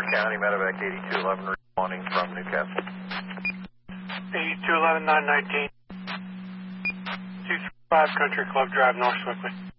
County, medevac 8211 responding from Newcastle. 8211 919. 235 Country Club Drive, North Swiftly.